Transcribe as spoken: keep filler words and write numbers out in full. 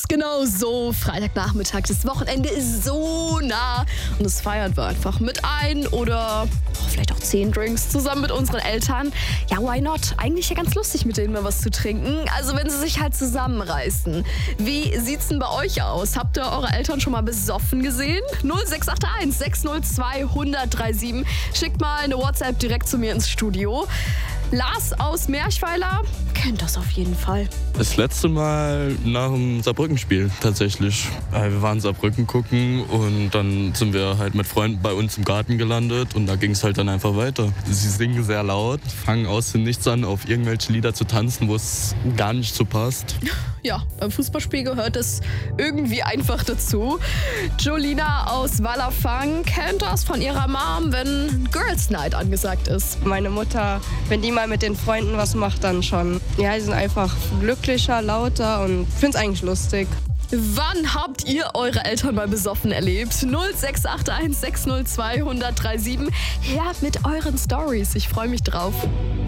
Genau so, Freitagnachmittag, das Wochenende ist so nah und das feiern wir einfach mit ein oder oh, vielleicht auch zehn Drinks zusammen mit unseren Eltern. Ja, why not? Eigentlich ja ganz lustig, mit denen mal was zu trinken, also wenn sie sich halt zusammenreißen. Wie sieht's denn bei euch aus? Habt ihr eure Eltern schon mal besoffen gesehen? null sechs acht eins sechs null zwei eins null drei sieben. Schickt mal eine WhatsApp direkt zu mir ins Studio. Lars aus Merchweiler kennt das auf jeden Fall. Das letzte Mal nach dem Saarbrücken-Spiel tatsächlich. Wir waren Saarbrücken gucken und dann sind wir halt mit Freunden bei uns im Garten gelandet und da ging es halt dann einfach weiter. Sie singen sehr laut, fangen aus dem Nichts an, auf irgendwelche Lieder zu tanzen, wo es gar nicht so passt. Ja, beim Fußballspiel gehört es irgendwie einfach dazu. Jolina aus Wallerfang kennt das von ihrer Mom, wenn Girls Night angesagt ist. Meine Mutter, wenn die mal mit den Freunden was macht, dann schon. Ja, die sind einfach glücklicher, lauter und ich finde es eigentlich lustig. Wann habt ihr eure Eltern mal besoffen erlebt? null sechs acht eins sechs null zwei eins null drei sieben. Her mit euren Stories. Ich freue mich drauf.